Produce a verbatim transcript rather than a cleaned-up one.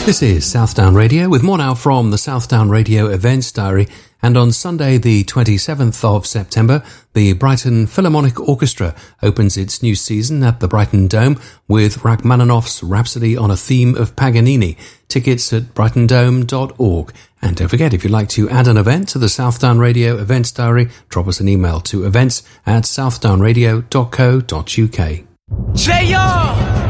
This is Southdown Radio with more now from the Southdown Radio Events Diary. And on Sunday, the twenty-seventh of September, the Brighton Philharmonic Orchestra opens its new season at the Brighton Dome with Rachmaninoff's Rhapsody on a Theme of Paganini. Tickets at brighton dome dot org. And don't forget, if you'd like to add an event to the Southdown Radio Events Diary, drop us an email to events at southdown radio dot co dot uk. J R